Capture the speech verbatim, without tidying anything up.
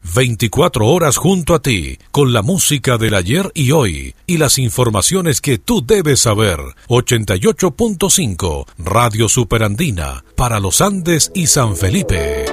veinticuatro horas junto a ti, con la música del ayer y hoy, y las informaciones que tú debes saber. ochenta y ocho punto cinco, Radio Superandina, para los Andes y San Felipe.